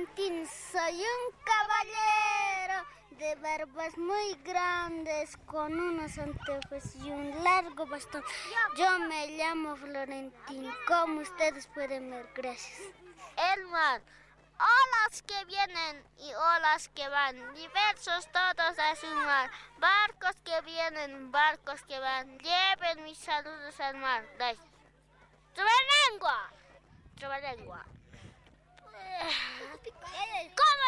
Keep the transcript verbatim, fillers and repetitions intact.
Florentín, soy un caballero de barbas muy grandes con unos anteojos y un largo bastón. Yo me llamo Florentín, como ustedes pueden ver, gracias. El mar. Olas que vienen y olas que van, diversos todos es un mar. Barcos que vienen, barcos que van, lleven mis saludos al mar. Gracias. ¡Trabalengua! Trabalengua. ¿Cómo